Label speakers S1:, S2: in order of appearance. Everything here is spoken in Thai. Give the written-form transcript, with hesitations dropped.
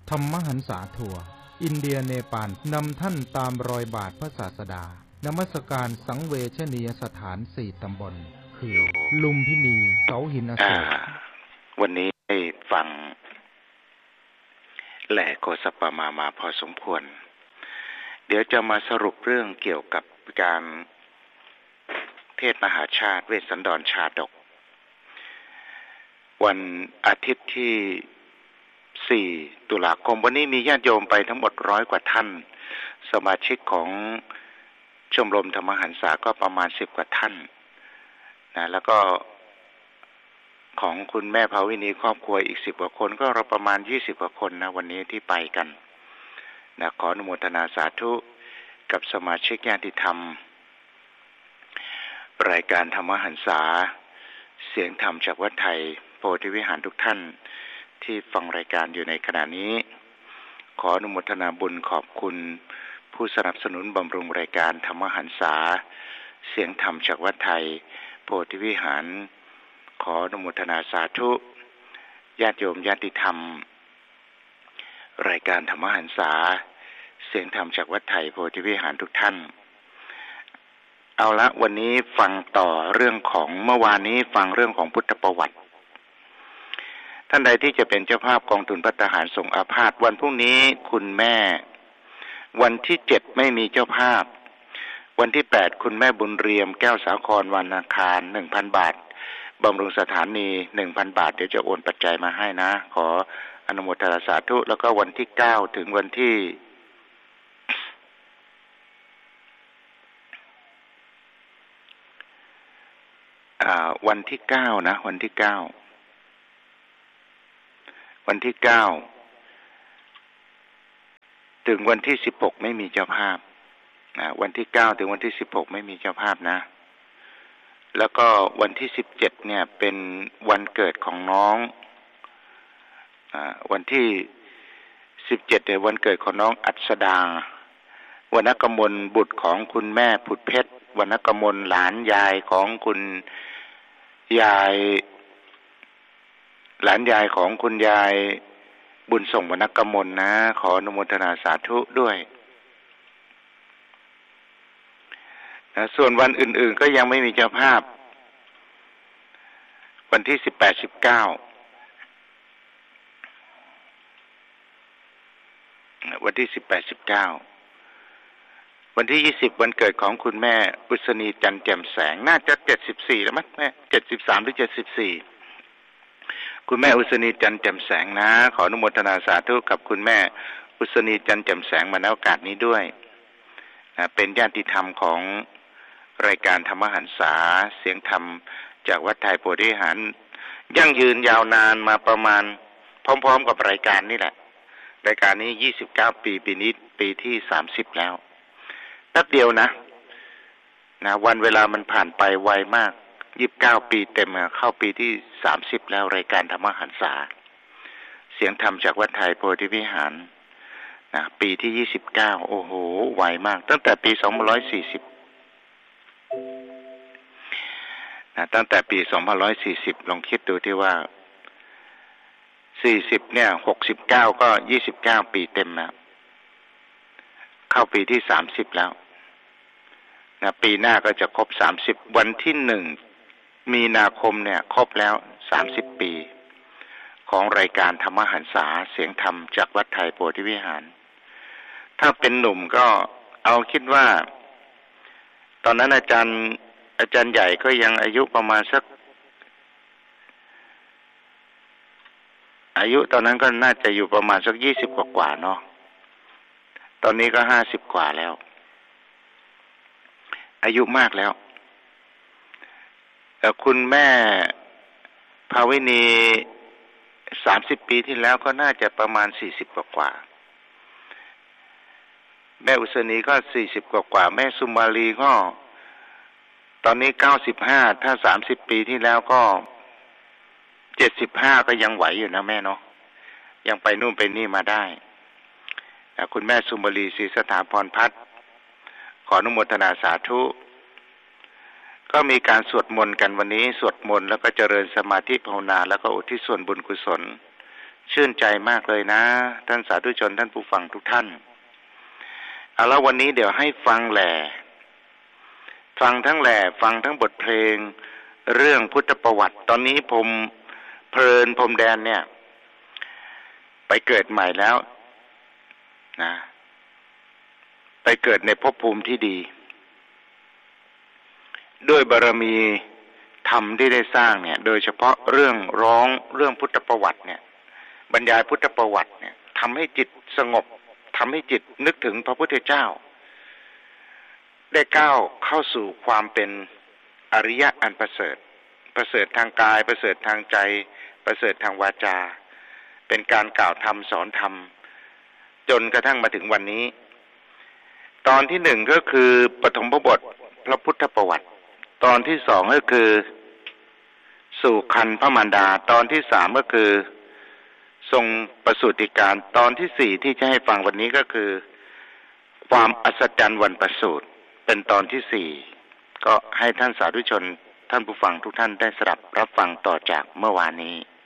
S1: ธรรมหันษาทัวร์อินเดียเนปาลนำท่านตามรอยบาทพระศาสดานมัสการสังเวชนียสถาน4 ตำบลคือลุมพินีเสาหินอโศก
S2: วันนี้ได้ฟังแหล่โกสปมาพอสมควรเดี๋ยวจะมาสรุปเรื่องเกี่ยวกับการเทศมหาชาติเวสสันดรชาดกวันอาทิตย์ที่4 ตุลาคมวันนี้มีญาติโยมไปทั้งหมด100 กว่าท่านสมาชิกของชมรมธรรมหันษาก็ประมาณ10 กว่าท่านนะแล้วก็ของคุณแม่ภาวินีครอบครัวอีก10 กว่าคนก็เราประมาณ20 กว่าคนนะวันนี้ที่ไปกันนะขออนุโมทนาสาธุกับสมาชิกญาติธรรมรายการธรรมหันษาเสียงธรรมจากวัดไทยโพธิวิหารทุกท่านที่ฟังรายการอยู่ในขณะนี้ขออนุโมทนาบุญขอบคุณผู้สนับสนุนบำรุงรายการธรรมหันษาเสียงธรรมจากวัดไทยโพธิวิหารขออนุโมทนาสาธุญาติโยมญาติธรรมรายการธรรมหันษาเสียงธรรมจากวัดไทยโพธิวิหารทุกท่านเอาละวันนี้ฟังต่อเรื่องของเมื่อวานนี้ฟังเรื่องของพุทธประวัติท่านใดที่จะเป็นเจ้าภาพกองทุนภัตตาหารส่งอาพาธวันพรุ่งนี้คุณแม่วันที่7ไม่มีเจ้าภาพวันที่8คุณแม่บุญเรียมแก้วสาครวันอังคาร 1,000 บาทบำรุงสถานี 1,000 บาทเดี๋ยวจะโอนปัจจัยมาให้นะขออนุโมทนาสาธุแล้วก็วันที่9ถึงวันที่วันที่9นะวันที่9ถึงวันที่16ไม่มีเจ้าภาพวันที่9ถึงวันที่16ไม่มีเจ้าภาพนะแล้วก็วันที่17เนี่ยเป็นวันเกิดของน้องวันที่17เนี่ยวันเกิดของน้องอัศดาวรรณกมลบุตรของคุณแม่ผุดเพชรวรรณกมลหลานยายของคุณยายหลานยายของคุณยายบุญส่งวรรณกมลนะขออนุโมทนาสาธุด้วยนะส่วนวันอื่นๆก็ยังไม่มีเจ้าภาพวันที่18-19วันที่18-19วันที่20วันเกิดของคุณแม่อุษณีจันแจ่มแสงน่าจะ74แล้วมั้งแม่73หรือ74คุณแม่อุษณีจันแจ่มแสงนะขออนุโมทนาสาธุกับคุณแม่อุษณีจันแจ่มแสงมาในโอกาสนี้ด้วยนะเป็นญาติธรรมของรายการธรรมหันษาเสียงธรรมจากวัดไทยโพธิวิหารยั่งยืนยาวนานมาประมาณพร้อมๆกับรายการนี่แหละรายการนี้29 ปีปีนี้ปีที่30แล้วแป๊บเดียวนะวันเวลามันผ่านไปไวมาก29 ปีเต็มเข้าปีที่30แล้วรายการธรรมหันษาเสียงธรรมจากวัดไทยโพธิวิหารนะปีที่29โอ้โหไวมากตั้งแต่ปี2540นะตั้งแต่ปี2540ลองคิดดูที่ว่า40เนี่ย69ก็29 ปีเต็มแล้วเข้าปีที่30แล้วนะปีหน้าก็จะครบ30วันที่1 มีนาคมเนี่ยครบแล้ว30 ปีของรายการธรรมหันษาเสียงธรรมจากวัดไทยโพธิวิหารถ้าเป็นหนุ่มก็เอาคิดว่าตอนนั้นอาจารย์ใหญ่ก็ยังอายุประมาณสักอายุตอนนั้นก็น่าจะอยู่ประมาณสัก20 กว่าเนาะตอนนี้ก็50 กว่าแล้วอายุมากแล้วคุณแม่ภาวินี30 ปีที่แล้วก็น่าจะประมาณ40 กว่าแม่อุษณีก็40 กว่าแม่สุมาลีก็ตอนนี้95ถ้า30 ปีที่แล้วก็75ก็ยังไหวอยู่นะแม่เนาะยังไปนู่นไปนี่มาได้คุณแม่สุมาลีศรีสถาพรพัฒน์ขออนุโมทนาสาธุก็มีการสวดมนต์กันวันนี้สวดมนต์แล้วก็เจริญสมาธิภาวนาแล้วก็อุทิศส่วนบุญกุศลชื่นใจมากเลยนะท่านสาธุชนท่านผู้ฟังทุกท่านเอาละวันนี้เดี๋ยวให้ฟังฟังทั้งบทเพลงเรื่องพุทธประวัติตอนนี้ผมเพลินพรมแดนเนี่ยไปเกิดใหม่แล้วนะไปเกิดในภพภูมิที่ดีด้วยบารมีธรรมที่ได้สร้างเนี่ยโดยเฉพาะเรื่องพุทธประวัติเนี่ยบรรยายพุทธประวัติเนี่ยทำให้จิตสงบทำให้จิตนึกถึงพระพุทธเจ้าได้ก้าวเข้าสู่ความเป็นอริยะอันประเสริฐทางกายประเสริฐทางใจประเสริฐทางวาจาเป็นการกล่าวธรรมสอนธรรมจนกระทั่งมาถึงวันนี้ตอนที่หนึ่งก็คือปฐมบทพระพุทธประวัติตอนที่สองก็คือสู่คันพระมารดาตอนที่สามก็คือทรงประสูติการตอนที่สี่ที่จะให้ฟังวันนี้ก็คือความอัศจรรย์วันประสูติเป็นตอนที่สี่ก็ให้ท่านสาธุชนท่านผู้ฟังทุกท่านได้สดับรับฟังต่อจากเมื่อวานนี้